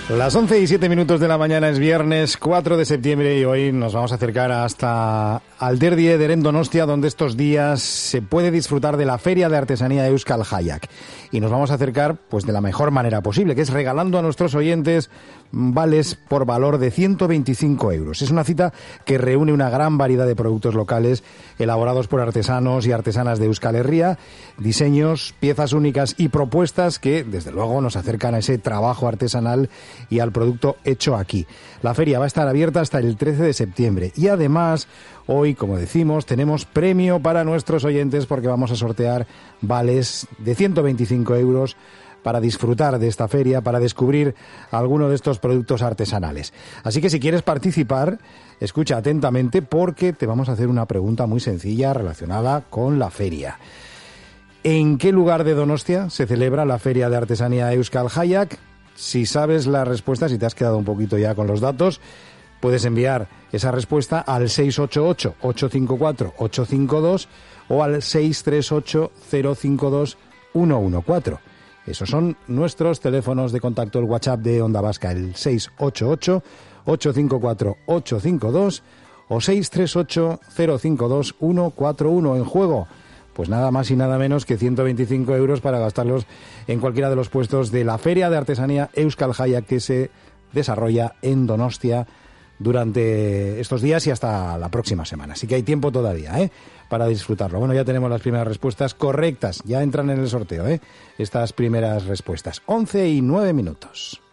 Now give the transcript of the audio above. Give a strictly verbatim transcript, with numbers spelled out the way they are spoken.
Las once y siete minutos de la mañana, es viernes cuatro de septiembre y hoy nos vamos a acercar hasta Alderdie de Donostia, donde estos días se puede disfrutar de la Feria de Artesanía Euskal Jaiak. Y nos vamos a acercar pues de la mejor manera posible, que es regalando a nuestros oyentes vales por valor de ciento veinticinco euros. Es una cita que reúne una gran variedad de productos locales elaborados por artesanos y artesanas de Euskal Herria, diseños, piezas únicas y propuestas que desde luego nos acercan a ese trabajo artesanal y al producto hecho aquí. La feria va a estar abierta hasta el trece de septiembre y además hoy, como decimos, tenemos premio para nuestros oyentes porque vamos a sortear vales de ciento veinticinco euros para disfrutar de esta feria, para descubrir alguno de estos productos artesanales. Así que si quieres participar, escucha atentamente porque te vamos a hacer una pregunta muy sencilla relacionada con la feria. ¿En qué lugar de Donostia se celebra la Feria de Artesanía Euskal Jaiak? Si sabes la respuesta, si te has quedado un poquito ya con los datos, puedes enviar esa respuesta al seis ocho ocho, ocho cinco cuatro, ocho cinco dos o al seis tres ocho, cero cinco dos, uno uno cuatro. Esos son nuestros teléfonos de contacto, el WhatsApp de Onda Vasca, el seis ocho ocho, ocho cinco cuatro, ocho cinco dos o seis tres ocho, cero cinco dos, uno cuatro uno. En juego, pues nada más y nada menos que ciento veinticinco euros para gastarlos en cualquiera de los puestos de la Feria de Artesanía Euskal Jaiak que se desarrolla en Donostia durante estos días y hasta la próxima semana. Así que hay tiempo todavía, ¿eh?, para disfrutarlo. Bueno, ya tenemos las primeras respuestas correctas. Ya entran en el sorteo, ¿eh?, estas primeras respuestas. once y nueve minutos.